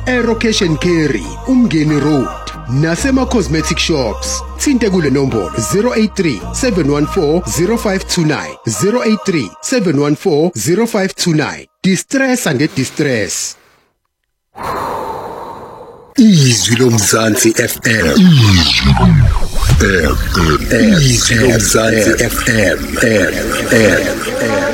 eRocation and Carry, Umgeni Road, Nasema Cosmetic Shops. Thinte kule nombolo 083-714-0529, 083-714-0529. Distress and distress. Izwi lomzansi FM. Izwi lomzansi FM.